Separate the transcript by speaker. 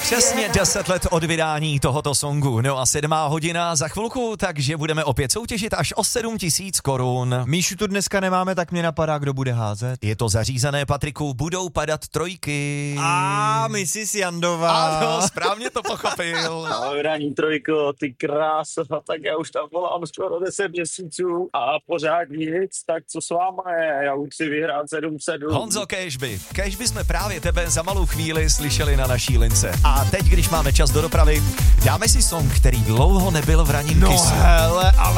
Speaker 1: Přesně 10 let od vydání tohoto songu. No a 7. hodina za chvilku, takže budeme opět soutěžit až o 7 000 korun.
Speaker 2: Míšu tu dneska nemáme, tak mě napadá, kdo bude házet.
Speaker 1: Je to zařízené, Patriku, budou padat trojky.
Speaker 2: A Mrs. Jandová.
Speaker 1: Ano, správně to pochopil.
Speaker 3: Vydání trojko, ty krása, tak já už tam volám skoro 10 měsíců a pořád nic, tak co s váma je, já už si vyhrát 7-7.
Speaker 1: Honzo Cashby, Cashby jsme právě tebe za malou chvíli slyšeli na naší lince. A teď, když máme čas do dopravy, dáme si song, který dlouho nebyl v ranním kysu.
Speaker 2: Hele, ale